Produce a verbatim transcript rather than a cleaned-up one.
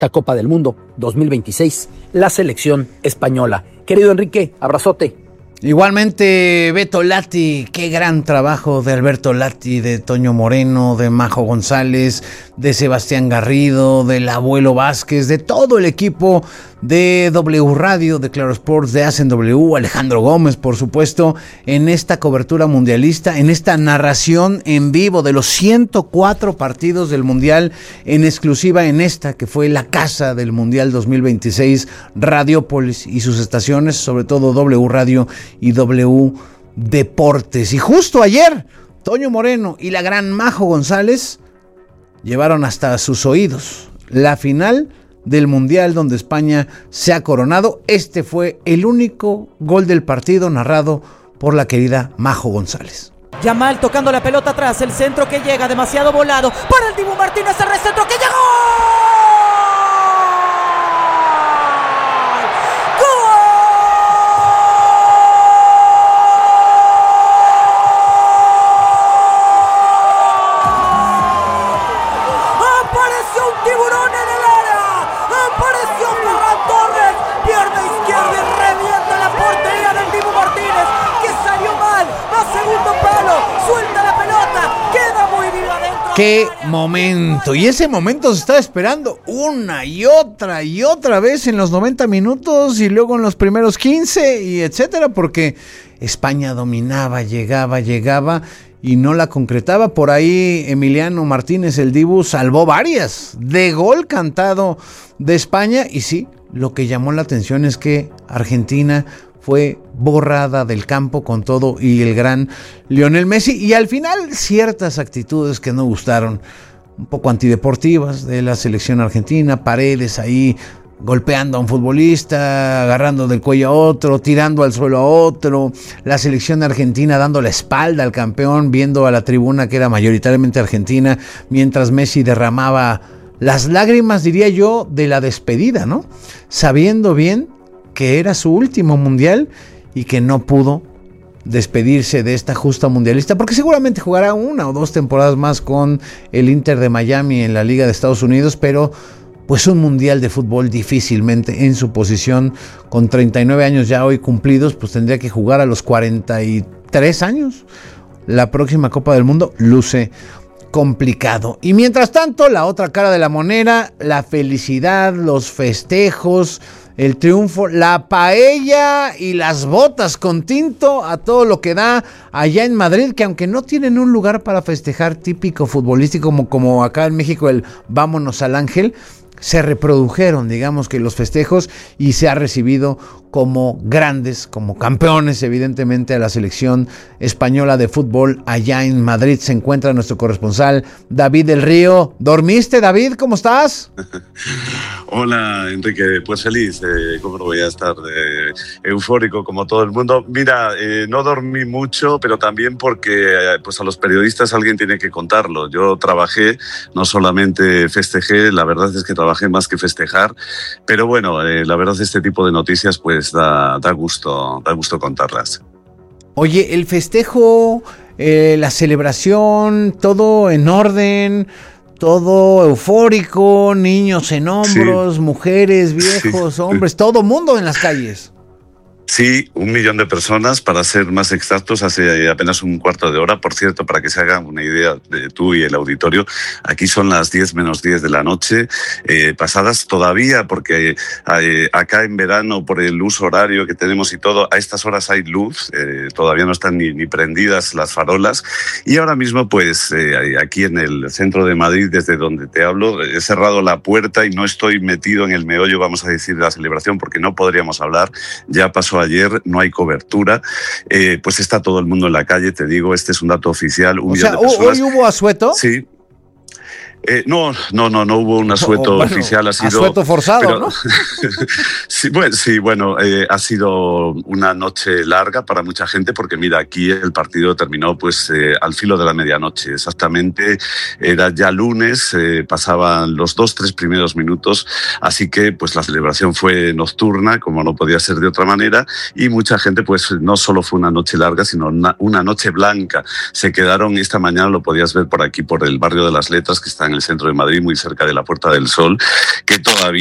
esta Copa del Mundo dos mil veintiséis, la selección española. Querido Enrique, abrazote. Igualmente, Beto Lati, qué gran trabajo de Alberto Lati, de Toño Moreno, de Majo González, de Sebastián Garrido, del Abuelo Vázquez, de todo el equipo de W Radio, de Claro Sports, de Hacen W, Alejandro Gómez, por supuesto, en esta cobertura mundialista, en esta narración en vivo de los ciento cuatro partidos del Mundial, en exclusiva en esta que fue la casa del Mundial dos mil veintiséis, Radiopolis y sus estaciones, sobre todo W Radio y W Deportes. Y justo ayer, Toño Moreno y la gran Majo González llevaron hasta sus oídos la final del Mundial donde España se ha coronado. Este fue el único gol del partido narrado por la querida Majo González. Yamal tocando la pelota atrás, el centro que llega demasiado volado para el Dibu Martínez, el recentro que llegó. ¡Qué momento! Y ese momento se estaba esperando una y otra y otra vez en los noventa minutos y luego en los primeros quince y etcétera, porque España dominaba, llegaba, llegaba y no la concretaba. Por ahí Emiliano Martínez, el Dibu, salvó varias de gol cantado de España. Y sí, lo que llamó la atención es que Argentina fue borrada del campo con todo y el gran Lionel Messi, y al final ciertas actitudes que no gustaron, un poco antideportivas de la selección argentina, Paredes ahí golpeando a un futbolista, agarrando del cuello a otro, tirando al suelo a otro, la selección argentina dando la espalda al campeón, viendo a la tribuna que era mayoritariamente argentina, mientras Messi derramaba las lágrimas, diría yo, de la despedida, ¿no? Sabiendo bien que era su último mundial y que no pudo despedirse de esta justa mundialista, porque seguramente jugará una o dos temporadas más con el Inter de Miami en la Liga de Estados Unidos, pero pues un mundial de fútbol difícilmente en su posición, con treinta y nueve años ya hoy cumplidos, pues tendría que jugar a los cuarenta y tres años. La próxima Copa del Mundo luce complicado. Y mientras tanto, la otra cara de la moneda, la felicidad, los festejos, el triunfo, la paella y las botas con tinto a todo lo que da allá en Madrid, que aunque no tienen un lugar para festejar típico futbolístico como, como acá en México el vámonos al Ángel, se reprodujeron, digamos que los festejos, y se ha recibido como grandes, como campeones, evidentemente, a la selección española de fútbol. Allá en Madrid se encuentra nuestro corresponsal David del Río. ¿Dormiste, David? ¿Cómo estás? Hola, Enrique. Pues feliz. Eh, ¿Cómo no voy a estar eh, eufórico como todo el mundo? Mira, eh, no dormí mucho, pero también porque eh, pues a los periodistas alguien tiene que contarlo. Yo trabajé, no solamente festejé, la verdad es que trabajé más que festejar, pero bueno, eh, la verdad este tipo de noticias pues da, da gusto, da gusto contarlas. Oye, el festejo, eh, la celebración, todo en orden, todo eufórico, niños en hombros, sí. Mujeres, viejos, sí. Hombres, todo mundo en las calles. Sí, un millón de personas, para ser más exactos, hace apenas un cuarto de hora. Por cierto, para que se hagan una idea de tú y el auditorio, aquí son las diez menos diez de la noche, eh, pasadas todavía, porque eh, acá en verano, por el uso horario que tenemos y todo, a estas horas hay luz, eh, todavía no están ni, ni prendidas las farolas, y ahora mismo, pues, eh, aquí en el centro de Madrid, desde donde te hablo, he cerrado la puerta y no estoy metido en el meollo, vamos a decir, de la celebración, porque no podríamos hablar, ya pasó ayer, no hay cobertura, eh, pues está todo el mundo en la calle, te digo, este es un dato oficial. Un o sea, ¿hoy hubo asueto? Sí. Eh, no, no, no, no hubo un asueto oh, bueno, oficial, ha sido... Asueto forzado, pero, ¿no? sí, bueno, sí, bueno eh, ha sido una noche larga para mucha gente, porque mira, aquí el partido terminó pues eh, al filo de la medianoche, exactamente, era ya lunes, eh, pasaban los dos, tres primeros minutos, así que pues la celebración fue nocturna, como no podía ser de otra manera, y mucha gente pues no solo fue una noche larga, sino una, una noche blanca. Se quedaron, esta mañana lo podías ver por aquí, por el barrio de las Letras, que están en el centro de Madrid, muy cerca de la Puerta del Sol, que todavía